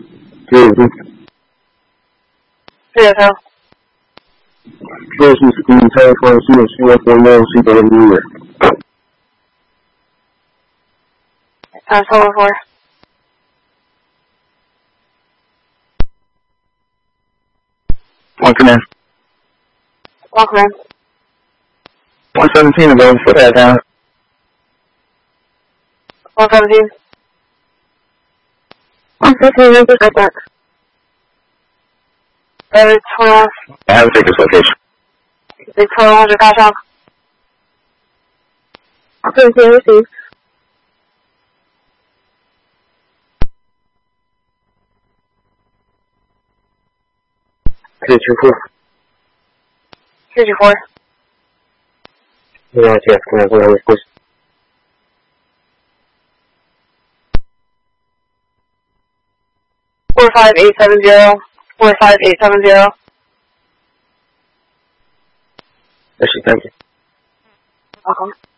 302. CSO. Close with Screen Time for CSC 149, CW. Solar 4. One command. 1 command. 117 available for that down. 117. 115, just like that. 21. I have to take this location. Big 1200 cash out. Okay, received. Two, 224. Yeah, yes, command, go ahead, please. 45870. 45870. Actually, thank you. Welcome.